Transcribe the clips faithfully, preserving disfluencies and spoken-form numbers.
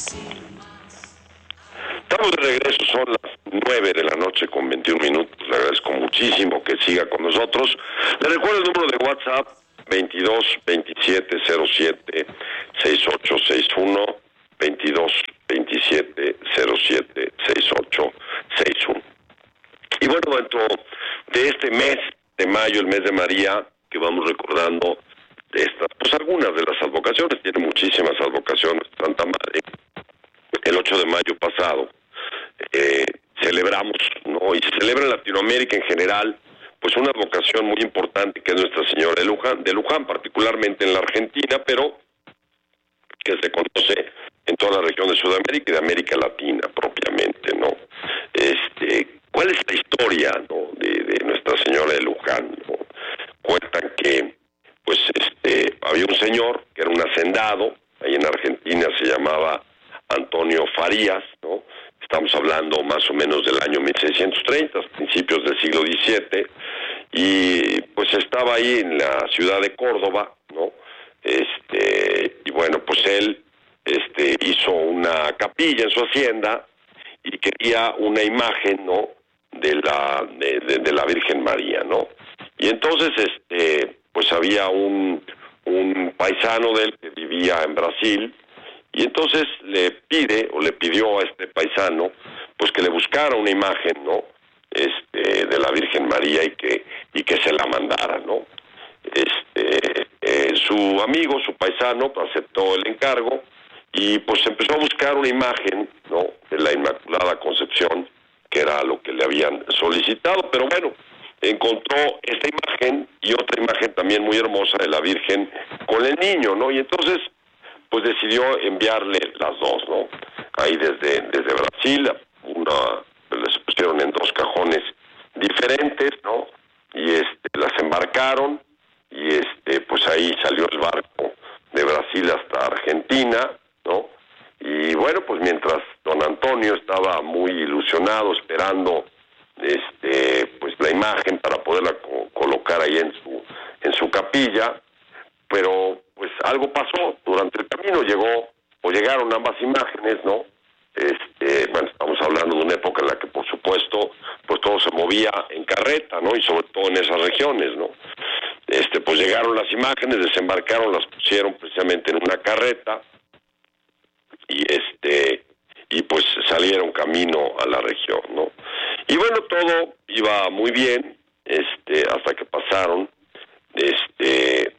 Estamos de regreso, son las nueve de la noche con veintiún minutos. Le agradezco muchísimo que siga con nosotros. Le recuerdo el número de WhatsApp, veintidós veintisiete cero siete sesenta y ocho sesenta y uno, veintidós veintisiete cero siete sesenta y ocho sesenta y uno. Y bueno, dentro de este mes de mayo, el mes de María, que vamos recordando de estas, pues algunas de las advocaciones, tiene muchísimas advocaciones, Santa Madre. El ocho de mayo pasado eh, celebramos, ¿no? Y se celebra en Latinoamérica en general, pues una advocación muy importante que es Nuestra Señora de Luján, de Luján, particularmente en la Argentina, pero que se conoce en toda la región de Sudamérica y de América Latina propiamente, ¿no? Este, ¿cuál es la historia, ¿no? de, de Nuestra Señora de Luján, ¿no? Cuentan que, pues, este, había un señor que era un hacendado, ahí en Argentina se llamaba Antonio Farías, ¿no? Estamos hablando más o menos del año mil seiscientos treinta, principios del siglo diecisiete, y pues estaba ahí en la ciudad de Córdoba, ¿no? Este, y bueno, pues él este, hizo una capilla en su hacienda y quería una imagen, ¿no? de la de, de, de la Virgen María, ¿no? Y entonces este pues había un un paisano de él que vivía en Brasil, y entonces le pide o le pidió a este paisano pues que le buscara una imagen, ¿no? este de la Virgen María y que y que se la mandara, ¿no? Este eh, su amigo, su paisano, aceptó el encargo y pues empezó a buscar una imagen, ¿no? de la Inmaculada Concepción, que era lo que le habían solicitado, pero bueno, encontró esta imagen y otra imagen también muy hermosa de la Virgen con el niño, ¿no? Y entonces pues decidió enviarle las dos, ¿no? Ahí desde, desde Brasil, una, les pusieron en dos cajones diferentes, ¿no? Y este, las embarcaron, y este, pues ahí salió el barco de Brasil hasta Argentina, ¿no? Y bueno, pues mientras don Antonio estaba muy ilusionado, esperando este, pues la imagen para poderla co- colocar ahí en su, en su capilla, pero pues algo pasó durante el camino, llegó o llegaron ambas imágenes, ¿no? Este, bueno, estamos hablando de una época en la que por supuesto pues todo se movía en carreta, ¿no? Y sobre todo en esas regiones, ¿no? Este, pues llegaron las imágenes, desembarcaron, las pusieron precisamente en una carreta y este y pues salieron camino a la región, ¿no? Y bueno, todo iba muy bien, este, hasta que pasaron, este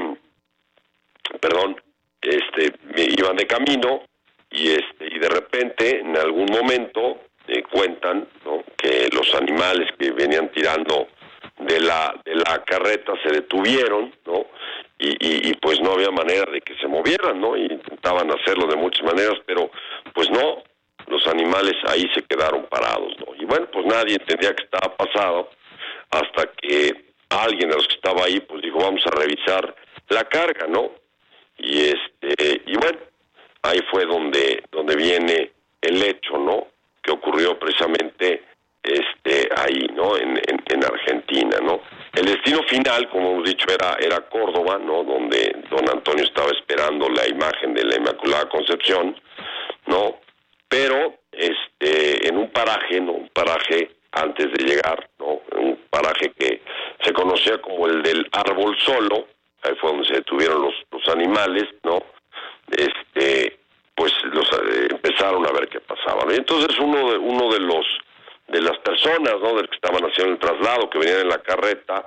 perdón, este, iban de camino y este y de repente en algún momento eh, cuentan, ¿no? que los animales que venían tirando de la de la carreta se detuvieron, ¿no? Y, y, y pues no había manera de que se movieran, ¿no? Y intentaban hacerlo de muchas maneras, pero pues no, los animales ahí se quedaron parados, ¿no? Y bueno, pues nadie entendía qué estaba pasado hasta que alguien de los que estaba ahí pues dijo, vamos a revisar la carga, ¿no? Y este y bueno, ahí fue donde donde viene el hecho, ¿no? Que ocurrió precisamente este ahí, ¿no? En, en, en Argentina, ¿no? El destino final, como hemos dicho, era era Córdoba, ¿no? Donde don Antonio estaba esperando la imagen de la Inmaculada Concepción, ¿no? Pero este en un paraje, ¿no? Un paraje antes de llegar, ¿no? Un paraje que se conocía como el del Árbol Solo. Ahí fue donde se detuvieron los, los animales, ¿no? Este, pues los eh, empezaron a ver qué pasaba, ¿no? Y entonces uno de uno de los de las personas, ¿no? De los que estaban haciendo el traslado, que venían en la carreta,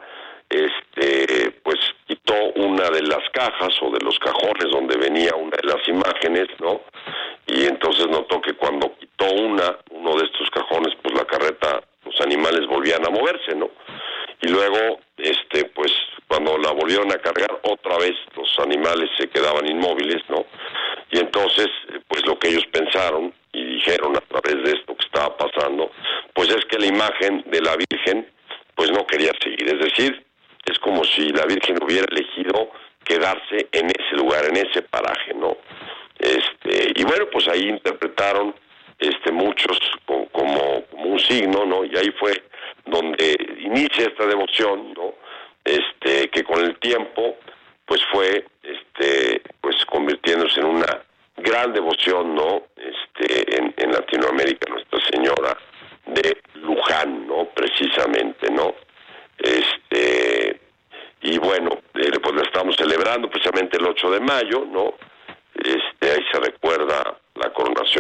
este, pues quitó una de las cajas o de los cajones donde venía una de las imágenes, ¿no? Y entonces notó que cuando quitó una, uno de estos cajones, pues la carreta, los animales volvían a moverse, ¿no? Y luego, este, pues, cuando la volvieron a cargar, otra vez los animales se quedaban inmóviles, ¿no? Y entonces, pues lo que ellos pensaron y dijeron a través de esto que estaba pasando, pues es que la imagen de la Virgen, pues no quería seguir. Es decir, es como si la Virgen hubiera elegido quedarse en ese lugar, en ese paraje, ¿no? Este, y bueno, pues ahí interpretaron este muchos como, como, como un signo, ¿no? Y ahí fue donde inicia esta devoción, ¿no? Este, que con el tiempo pues fue este pues convirtiéndose en una gran devoción, ¿no? Este, en, en Latinoamérica, Nuestra Señora de Luján, ¿no? Precisamente, ¿no? Este, y bueno, eh, pues la estamos celebrando precisamente el ocho de mayo, ¿no? Este, ahí se recuerda la coronación